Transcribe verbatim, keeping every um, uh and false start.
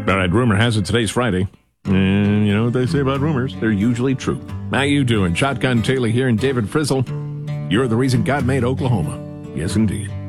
All right, rumor has it today's Friday. And you know what they say about rumors? They're usually true. How you doing? Shotgun Taylor here and David Frizzle. You're the reason God made Oklahoma. Yes, indeed.